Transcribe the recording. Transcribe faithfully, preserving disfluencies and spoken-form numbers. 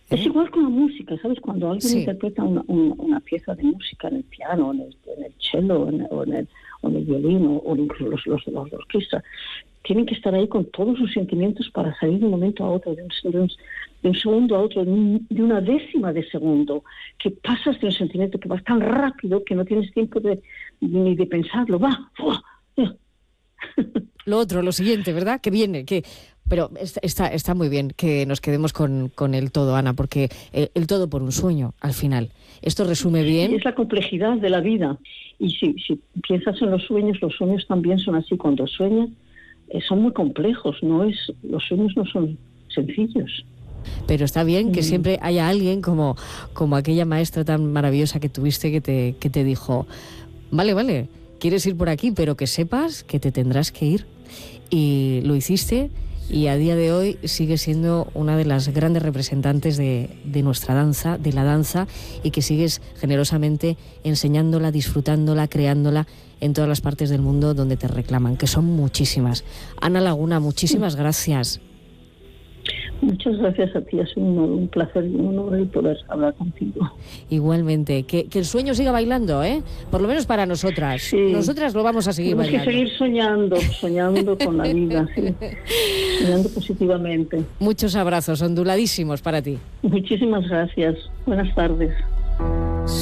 Es igual con la música, ¿sabes? Cuando alguien Sí. interpreta una, una, una pieza de música en el piano, en el, en el cello, en el, o, en el, o en el violín, o incluso los, los, los de orquesta, tienen que estar ahí con todos sus sentimientos para salir de un momento a otro, de un, de un, de un segundo a otro, de, un, de una décima de segundo, que pasas de un sentimiento que vas tan rápido que no tienes tiempo de, ni de pensarlo. Va, ¡fua! Lo otro, lo siguiente, ¿verdad? Que viene, que... Pero está, está muy bien que nos quedemos con, con el todo, Ana, porque el, el todo por un sueño, al final. Esto resume bien. Y es la complejidad de la vida. Y si, si piensas en los sueños, los sueños también son así. Cuando sueñas, eh, son muy complejos. No es, los sueños no son sencillos. Pero está bien que Mm. siempre haya alguien como, como aquella maestra tan maravillosa que tuviste que te, que te dijo, vale, vale, quieres ir por aquí, pero que sepas que te tendrás que ir. Y lo hiciste. Y a día de hoy sigue siendo una de las grandes representantes de, de nuestra danza, de la danza, y que sigues generosamente enseñándola, disfrutándola, creándola en todas las partes del mundo donde te reclaman, que son muchísimas. Ana Laguna, muchísimas gracias. Muchas gracias a ti, ha sido un, un placer y un honor el poder hablar contigo. Igualmente, que, que el sueño siga bailando, ¿eh? Por lo menos para nosotras. Sí. Nosotras lo vamos a seguir Tenemos bailando. que seguir soñando, soñando con la vida, sí. Soñando positivamente. Muchos abrazos onduladísimos para ti. Muchísimas gracias. Buenas tardes.